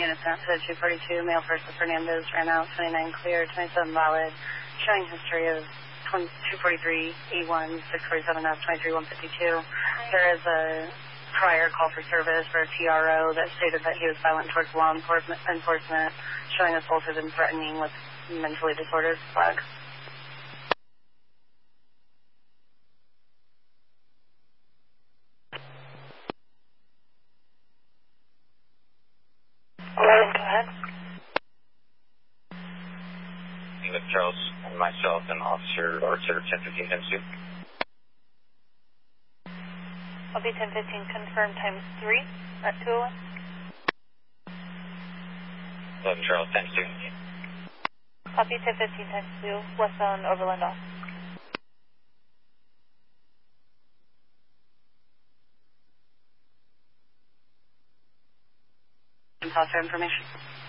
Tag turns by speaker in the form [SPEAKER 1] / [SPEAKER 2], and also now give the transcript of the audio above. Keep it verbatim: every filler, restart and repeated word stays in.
[SPEAKER 1] Innocent to two forty-two, male versus Fernandez, ran out, twenty-nine clear, twenty-seven valid, showing history of two forty-three, E one, six forty-seven F, twenty-three one fifty-two. There is a prior call for service for a T R O that stated that he was violent towards law enforcement, enforcement showing assaulted and threatening with mentally disordered flag.
[SPEAKER 2] eleven, go ahead.
[SPEAKER 3] With Charles and myself and Officer Archer, ten fifteen times two.
[SPEAKER 2] I'll be ten fifteen, confirm times three at two oh one.
[SPEAKER 3] eleven Charles, times two.
[SPEAKER 2] Copy ten fifteen times two, westbound Overland off.
[SPEAKER 1] Imposter information.